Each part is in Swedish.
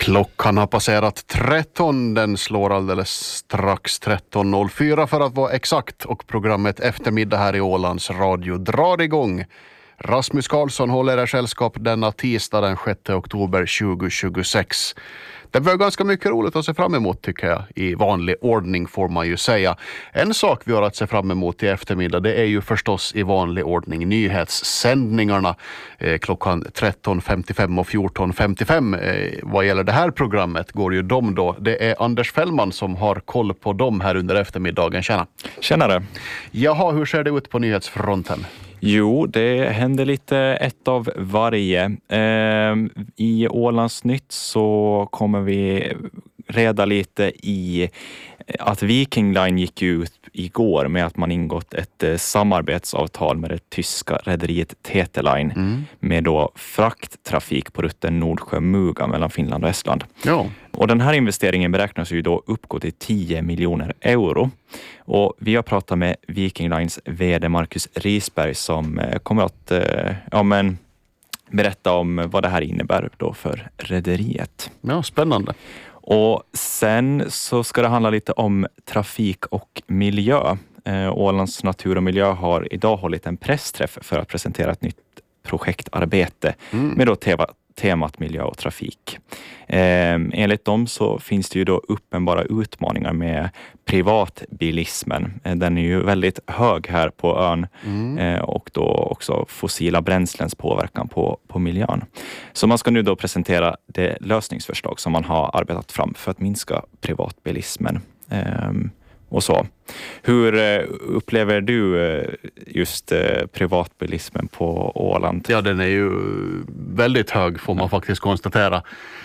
Klockan har passerat 13, den slår alldeles strax 13.04 för att vara exakt, och programmet Eftermiddag här i Ålands Radio drar igång. Rasmus Karlsson håller er sällskap denna tisdag den 6 oktober 2026. Det var ganska mycket roligt att se fram emot, tycker jag. I vanlig ordning får man ju säga. En sak vi har att se fram emot i eftermiddag, det är ju förstås i vanlig ordning nyhetssändningarna klockan 13.55 och 14.55. Vad gäller det här programmet går ju de då. Det är Anders Fällman som har koll på dem här under eftermiddagen. Tjena. Tjenare. Jaha, hur ser det ut på nyhetsfronten? Jo, det händer lite ett av varje. I Ålandsnytt så kommer vi reda lite i att Viking Line gick ut igår med att man ingått ett samarbetsavtal med det tyska rederiet TT Line med då frakttrafik på rutten Nordsjö-Muga mellan Finland och Estland. Ja. Och den här investeringen beräknas ju då uppgå till 10 miljoner euro. Och vi har pratat med Viking Lines vd Marcus Risberg som kommer att berätta om vad det här innebär då för rederiet. Ja, spännande. Och sen så ska det handla lite om trafik och miljö. Ålands natur och miljö har idag hållit en pressträff för att presentera ett nytt projektarbete med då temat miljö och trafik. Enligt dem så finns det ju då uppenbara utmaningar med privatbilismen. Den är ju väldigt hög här på ön och då också fossila bränslens påverkan på miljön. Så man ska nu då presentera det lösningsförslag som man har arbetat fram för att minska privatbilismen. Och så. Hur upplever du just privatbilismen på Åland? Ja, den är ju väldigt hög får man faktiskt konstatera.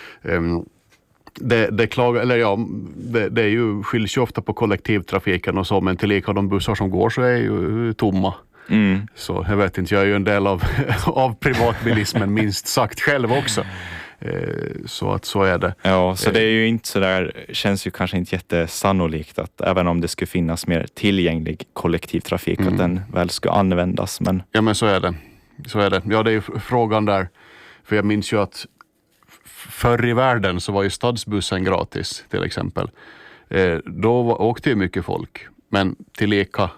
Det är ju skiljs ju ofta på kollektivtrafiken och så, men tillika de bussar som går så är ju tomma. Så jag vet inte, jag är ju en del av privatbilismen minst sagt själv också. Så att så är det. Ja, så det är ju inte så där, känns ju kanske inte jättesannolikt att även om det skulle finnas mer tillgänglig kollektivtrafik att den väl ska användas. Men... Ja, men så är det. Ja, det är ju frågan där. För jag minns ju att förr i världen så var ju stadsbussen gratis till exempel. Då åkte ju mycket folk. Men tillika,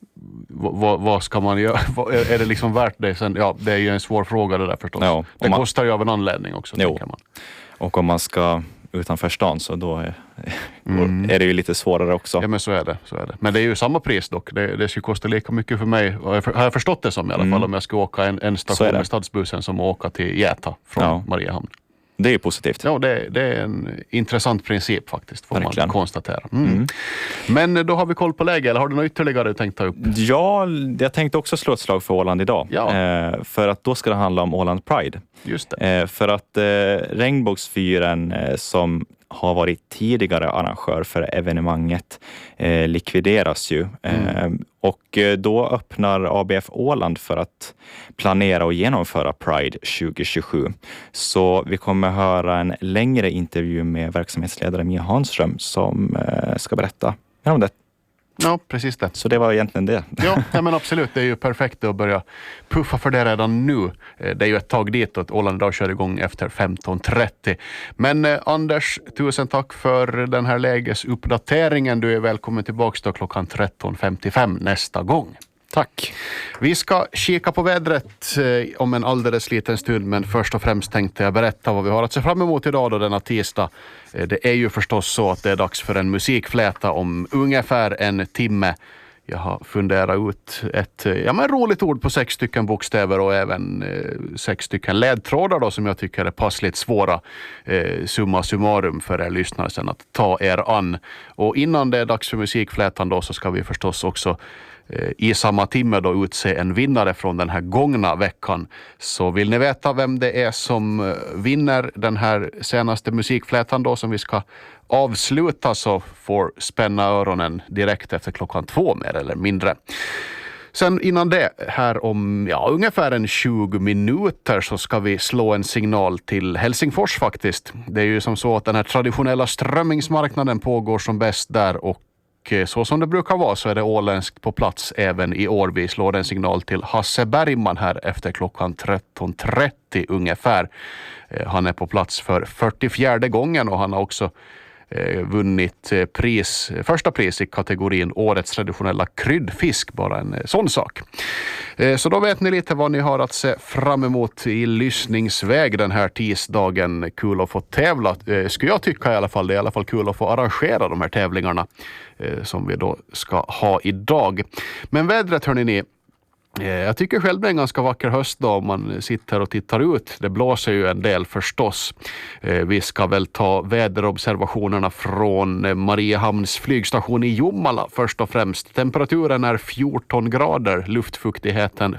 vad ska man göra? Är det liksom värt det sen? Ja, det är ju en svår fråga det där förstås. Ja, det kostar ju av en anledning också, tänker man. Och om man ska utanför stan så då är det ju lite svårare också. Ja, men så är det. Men det är ju samma pris dock. Det skulle kosta lika mycket för mig. Har jag förstått det som i alla fall om jag ska åka en station med stadsbussen som åka till Gäta från Mariehamn. Det är ju positivt. Ja, det är en intressant princip faktiskt, får verkligen man konstatera. Men då har vi koll på läge, eller har du något ytterligare tänkt ta upp? Ja, jag tänkte också slå ett slag för Åland idag. Ja. För att då ska det handla om Åland Pride. Just det. För att Regnbågsfyren som har varit tidigare arrangör för evenemanget likvideras ju. Och då öppnar ABF Åland för att planera och genomföra Pride 2027. Så vi kommer höra en längre intervju med verksamhetsledare Mia Hanström som ska berätta om det. Ja, precis det. Så det var egentligen det. Ja, men absolut. Det är ju perfekt att börja puffa för det redan nu. Det är ju ett tag dit att Åland idag kör igång efter 15.30. Men Anders, tusen tack för den här lägesuppdateringen. Du är välkommen tillbaka då klockan 13.55 nästa gång. Tack. Vi ska kika på vädret om en alldeles liten stund, men först och främst tänkte jag berätta vad vi har att se fram emot idag då denna tisdag. Det är ju förstås så att det är dags för en musikfläta om ungefär en timme. Jag har funderat ut ett roligt ord på 6 stycken bokstäver och även 6 stycken ledtrådar då, som jag tycker är passligt svåra summa summarum för er lyssnare sen att ta er an. Och innan det är dags för musikflätan då så ska vi förstås också i samma timme då utse en vinnare från den här gångna veckan. Så vill ni veta vem det är som vinner den här senaste musikflätan då som vi ska avsluta, så får spänna öronen direkt efter klockan 2 mer eller mindre. Sen innan det, här om ungefär en 20 minuter så ska vi slå en signal till Helsingfors faktiskt. Det är ju som så att den här traditionella strömmingsmarknaden pågår som bäst där, och så som det brukar vara så är det åländskt på plats även i år. Vi slår en signal till Hasse Bergman här efter klockan 13.30 ungefär. Han är på plats för 44:e gången och han har också vunnit första pris i kategorin Årets traditionella kryddfisk, bara en sån sak. Så då vet ni lite vad ni har att se fram emot i lyssningsväg den här tisdagen. Kul att få tävla, skulle jag tycka i alla fall. Det är i alla fall kul att få arrangera de här tävlingarna som vi då ska ha idag. Men vädret hörni ni, jag tycker själv det är en ganska vacker höstdag om man sitter och tittar ut. Det blåser ju en del förstås. Vi ska väl ta väderobservationerna från Mariehamns flygstation i Jomala först och främst. Temperaturen är 14 grader, luftfuktigheten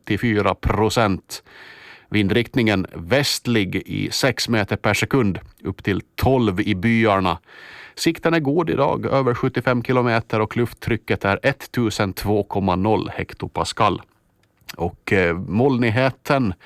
54%. Vindriktningen västlig i 6 meter per sekund, upp till 12 i byarna. Sikten är god idag, över 75 kilometer och lufttrycket är 1002,0 hektopascal. Och molnigheten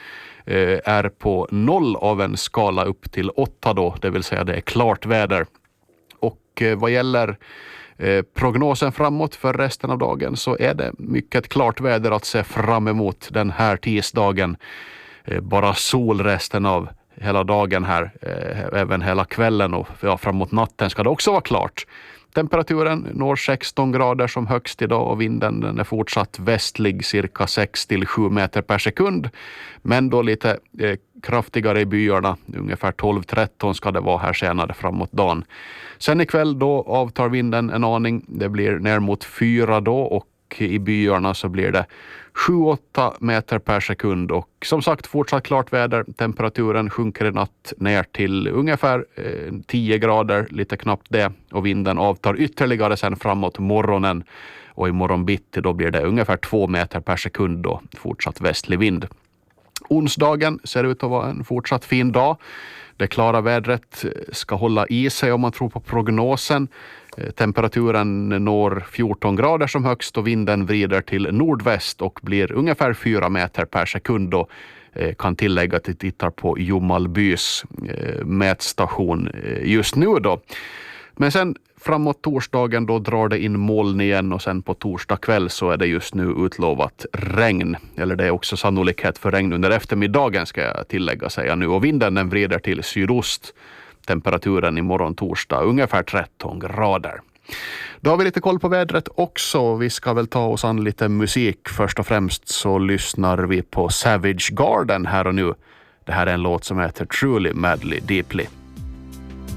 är på 0 av en skala upp till 8 då, det vill säga det är klart väder. Och vad gäller prognosen framåt för resten av dagen så är det mycket klart väder att se fram emot den här tisdagen. Bara sol resten av hela dagen här, även hela kvällen och framåt natten ska det också vara klart. Temperaturen når 16 grader som högst idag och vinden den är fortsatt västlig cirka 6-7 meter per sekund. Men då lite kraftigare i byarna, ungefär 12-13 ska det vara här senare framåt dagen. Sen ikväll då avtar vinden en aning, det blir ner mot 4 då och i byarna så blir det 7-8 meter per sekund och som sagt fortsatt klart väder. Temperaturen sjunker i natt ner till ungefär 10 grader, lite knappt det, och vinden avtar ytterligare sen framåt morgonen och i morgon bitti då blir det ungefär 2 meter per sekund då, fortsatt västlig vind. Onsdagen ser ut att vara en fortsatt fin dag. Det klara vädret ska hålla i sig om man tror på prognosen. Temperaturen når 14 grader som högst och vinden vrider till nordväst och blir ungefär 4 meter per sekund och kan tillägga att vi tittar på Jomalbys mätstation just nu då. Men sen framåt torsdagen då drar det in moln igen och sen på torsdag kväll så är det just nu utlovat regn. Eller det är också sannolikhet för regn under eftermiddagen ska jag tillägga säga nu. Och vinden den vrider till sydost. Temperaturen imorgon torsdag ungefär 13 grader. Då har vi lite koll på vädret också. Vi ska väl ta oss an lite musik. Först och främst så lyssnar vi på Savage Garden här och nu. Det här är en låt som heter Truly Madly Deeply.